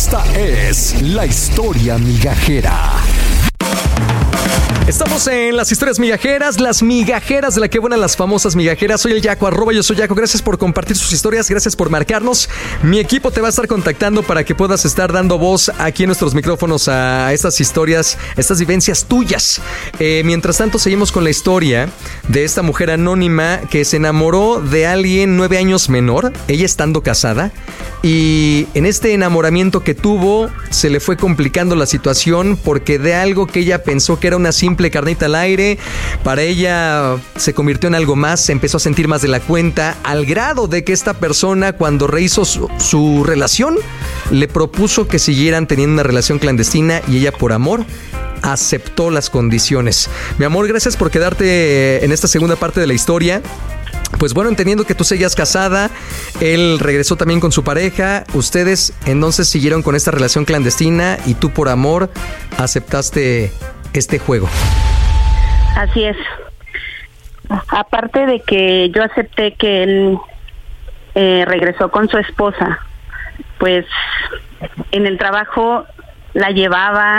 Esta es la historia migajera. Estamos en las historias migajeras, las migajeras de la que buenas las famosas migajeras. Soy el Yaco, @yo soy Yaco. Gracias por compartir sus historias, gracias por marcarnos. Mi equipo te va a estar contactando para que puedas estar dando voz aquí en nuestros micrófonos a estas historias, estas vivencias tuyas. Mientras tanto, seguimos con la historia de esta mujer anónima que se enamoró de alguien 9 años menor, ella estando casada. Y en este enamoramiento que tuvo, se le fue complicando la situación porque de algo que ella pensó que era una simple carnita al aire, para ella se convirtió en algo más, se empezó a sentir más de la cuenta, al grado de que esta persona, cuando rehizo su relación, le propuso que siguieran teniendo una relación clandestina y ella, por amor, aceptó las condiciones. Mi amor, gracias por quedarte en esta segunda parte de la historia. Pues bueno, entendiendo que tú seguías casada, él regresó también con su pareja, ustedes entonces siguieron con esta relación clandestina y tú por amor aceptaste este juego. Así es. Aparte de que yo acepté que él regresó con su esposa, pues en el trabajo la llevaba,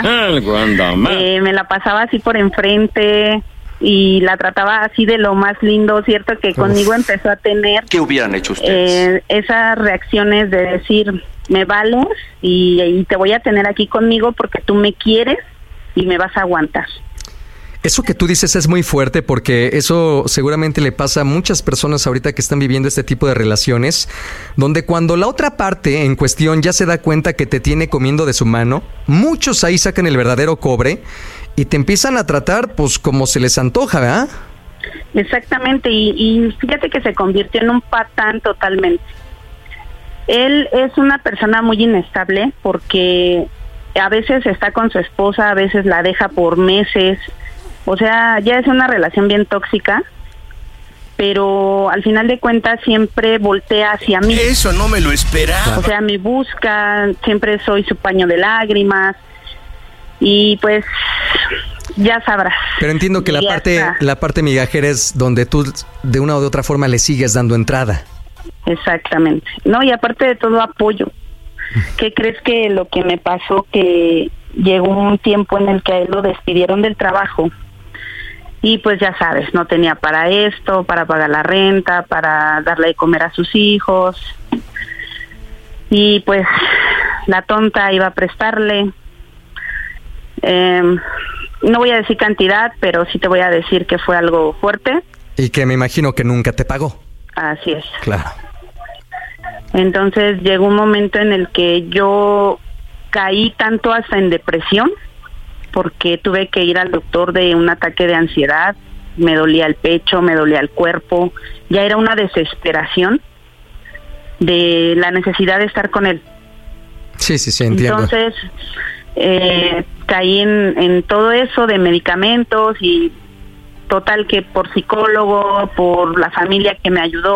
me la pasaba así por enfrente y la trataba así de lo más lindo, cierto que conmigo empezó a tener... ¿Qué hubieran hecho ustedes? Esas reacciones de decir, me vales y te voy a tener aquí conmigo porque tú me quieres y me vas a aguantar. Eso que tú dices es muy fuerte porque eso seguramente le pasa a muchas personas ahorita que están viviendo este tipo de relaciones, donde cuando la otra parte en cuestión ya se da cuenta que te tiene comiendo de su mano, muchos ahí sacan el verdadero cobre y te empiezan a tratar pues como se les antoja, ¿verdad? Exactamente, y fíjate que se convirtió en un patán totalmente. Él es una persona muy inestable porque a veces está con su esposa, a veces la deja por meses. O sea, ya es una relación bien tóxica, pero al final de cuentas siempre voltea hacia mí. Eso no me lo esperaba. O sea, me busca, siempre soy su paño de lágrimas y pues ya sabrás. Pero entiendo que la parte migajera es donde tú de una u otra forma le sigues dando entrada. Exactamente. No, y aparte de todo apoyo. ¿Qué crees que lo que me pasó? Que llegó un tiempo en el que a él lo despidieron del trabajo y pues ya sabes, no tenía para esto, para pagar la renta, para darle de comer a sus hijos y pues la tonta iba a prestarle, no voy a decir cantidad, pero sí te voy a decir que fue algo fuerte. Y que me imagino que nunca te pagó. Así es. Claro. Entonces llegó un momento en el que yo caí tanto hasta en depresión, porque tuve que ir al doctor de un ataque de ansiedad, me dolía el pecho, me dolía el cuerpo, ya era una desesperación de la necesidad de estar con él. Sí, entiendo. Entonces caí en todo eso de medicamentos y total que por psicólogo, por la familia que me ayudó,